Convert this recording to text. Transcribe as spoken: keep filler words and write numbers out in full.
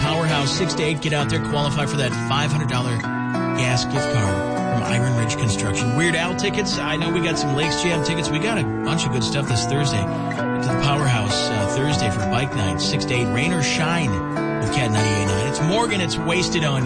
Powerhouse, six to eight. Get out there, qualify for that five hundred dollars gas gift card from Iron Ridge Construction. Weird Al tickets. I know we got some Lakes Jam tickets. We got a bunch of good stuff this Thursday. To the Powerhouse uh, Thursday for bike night, six to eight. Rain or shine with Cat ninety-eight point nine. It's Morgan. It's Wasted on